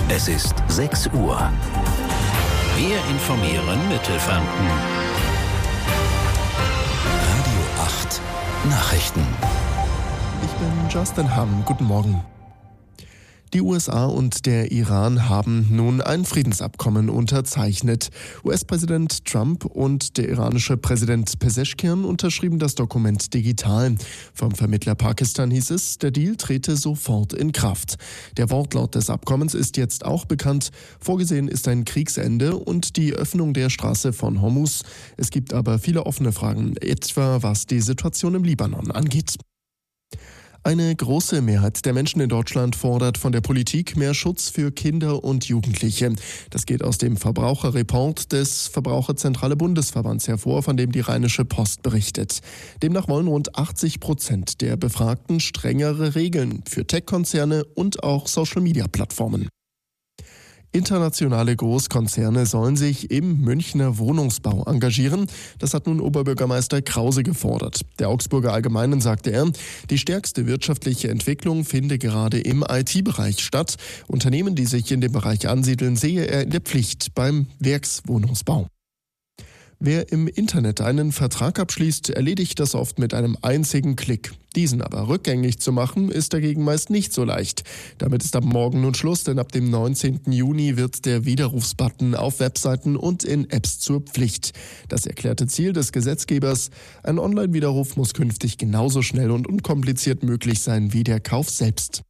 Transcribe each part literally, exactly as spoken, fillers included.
Es ist sechs Uhr. Wir informieren Mittelfranken. Radio acht Nachrichten. Ich bin Justin Hamm. Guten Morgen. Die U S A und der Iran haben nun ein Friedensabkommen unterzeichnet. U S-Präsident Trump und der iranische Präsident Pezeshkian unterschrieben das Dokument digital. Vom Vermittler Pakistan hieß es, der Deal trete sofort in Kraft. Der Wortlaut des Abkommens ist jetzt auch bekannt. Vorgesehen ist ein Kriegsende und die Öffnung der Straße von Hormuz. Es gibt aber viele offene Fragen, etwa was die Situation im Libanon angeht. Eine große Mehrheit der Menschen in Deutschland fordert von der Politik mehr Schutz für Kinder und Jugendliche. Das geht aus dem Verbraucherreport des Verbraucherzentrale Bundesverbands hervor, von dem die Rheinische Post berichtet. Demnach wollen rund achtzig Prozent der Befragten strengere Regeln für Tech-Konzerne und auch Social-Media-Plattformen. Internationale Großkonzerne sollen sich im Münchner Wohnungsbau engagieren. Das hat nun Oberbürgermeister Krause gefordert. Der Augsburger Allgemeinen sagte er, die stärkste wirtschaftliche Entwicklung finde gerade im I T-Bereich statt. Unternehmen, die sich in dem Bereich ansiedeln, sehe er in der Pflicht beim Werkswohnungsbau. Wer im Internet einen Vertrag abschließt, erledigt das oft mit einem einzigen Klick. Diesen aber rückgängig zu machen, ist dagegen meist nicht so leicht. Damit ist ab morgen nun Schluss, denn ab dem neunzehnten Juni wird der Widerrufsbutton auf Webseiten und in Apps zur Pflicht. Das erklärte Ziel des Gesetzgebers: Ein Online-Widerruf muss künftig genauso schnell und unkompliziert möglich sein wie der Kauf selbst.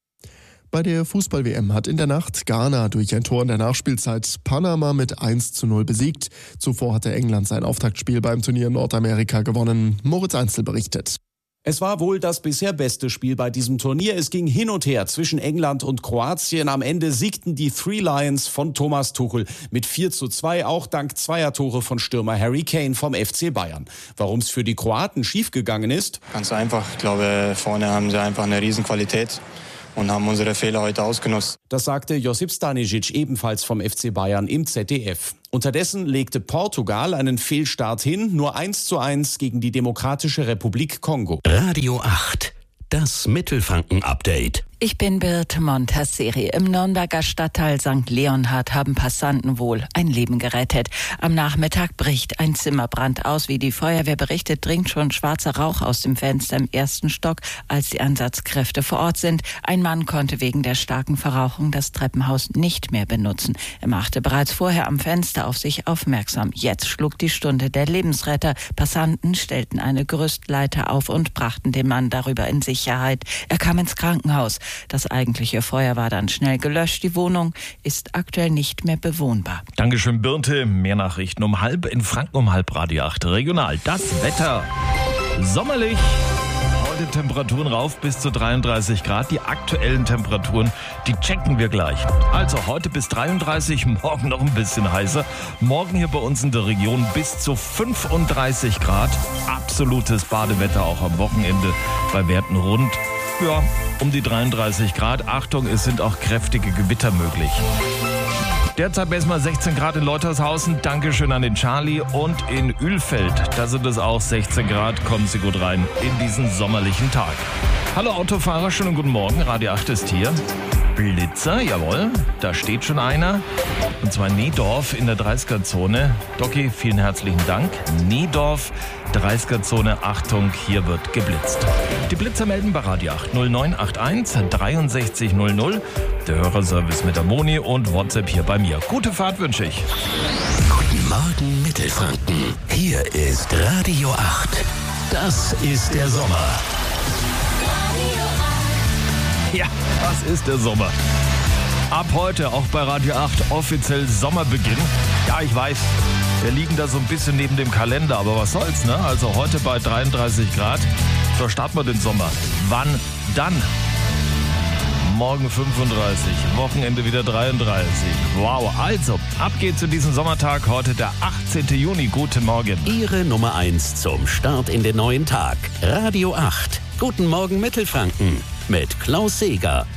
Bei der Fußball-W M hat in der Nacht Ghana durch ein Tor in der Nachspielzeit Panama mit eins zu null besiegt. Zuvor hatte England sein Auftaktspiel beim Turnier Nordamerika gewonnen. Moritz Einzel berichtet. Es war wohl das bisher beste Spiel bei diesem Turnier. Es ging hin und her zwischen England und Kroatien. Am Ende siegten die Three Lions von Thomas Tuchel mit vier zu zwei, auch dank zweier Tore von Stürmer Harry Kane vom F C Bayern. Warum es für die Kroaten schiefgegangen ist? Ganz einfach. Ich glaube, vorne haben sie einfach eine Riesenqualität und haben unsere Fehler heute ausgenutzt. Das sagte Josip Stanisic ebenfalls vom F C Bayern im Z D F. Unterdessen legte Portugal einen Fehlstart hin, nur eins zu eins gegen die Demokratische Republik Kongo. Radio acht, das Mittelfranken-Update. Ich bin Birte Montasseri. Im Nürnberger Stadtteil Sankt Leonhard haben Passanten wohl ein Leben gerettet. Am Nachmittag bricht ein Zimmerbrand aus. Wie die Feuerwehr berichtet, dringt schon schwarzer Rauch aus dem Fenster im ersten Stock, als die Einsatzkräfte vor Ort sind. Ein Mann konnte wegen der starken Verrauchung das Treppenhaus nicht mehr benutzen. Er machte bereits vorher am Fenster auf sich aufmerksam. Jetzt schlug die Stunde der Lebensretter. Passanten stellten eine Gerüstleiter auf und brachten den Mann darüber in Sicherheit. Er kam ins Krankenhaus. Das eigentliche Feuer war dann schnell gelöscht. Die Wohnung ist aktuell nicht mehr bewohnbar. Dankeschön, Birte. Mehr Nachrichten um halb in Franken um halb Radio acht regional. Das Wetter sommerlich. Heute Temperaturen rauf bis zu dreiunddreißig Grad. Die aktuellen Temperaturen, die checken wir gleich. Also heute bis dreiunddreißig, morgen noch ein bisschen heißer. Morgen hier bei uns in der Region bis zu fünfunddreißig Grad. Absolutes Badewetter auch am Wochenende bei Werten rund. Ja, um die dreiunddreißig Grad. Achtung, es sind auch kräftige Gewitter möglich. Derzeit messen wir sechzehn Grad in Leutershausen. Dankeschön an den Charlie. Und in Ölfeld, da sind es auch sechzehn Grad. Kommen Sie gut rein in diesen sommerlichen Tag. Hallo Autofahrer, schönen guten Morgen. Radio acht ist hier. Blitzer, jawohl, da steht schon einer. Und zwar Nehdorf in der dreißiger-Zone. Doki, vielen herzlichen Dank. Nehdorf, dreißiger-Zone, Achtung, hier wird geblitzt. Die Blitzer melden bei Radio acht null neun acht eins dreiundsechzig null null. Der Hörerservice mit der Moni und WhatsApp hier bei mir. Gute Fahrt wünsche ich. Guten Morgen Mittelfranken. Hier ist Radio acht. Das ist der Sommer. Ja, das ist der Sommer. Ab heute auch bei Radio acht offiziell Sommerbeginn. Ja, ich weiß, wir liegen da so ein bisschen neben dem Kalender, aber was soll's, ne? Also heute bei dreiunddreißig Grad, so starten wir den Sommer. Wann dann? Morgen fünfunddreißig, Wochenende wieder dreiunddreißig. Wow, also, ab geht's zu diesem Sommertag, heute der achtzehnten Juni. Guten Morgen. Ihre Nummer eins zum Start in den neuen Tag. Radio acht. Guten Morgen Mittelfranken mit Klaus Seeger.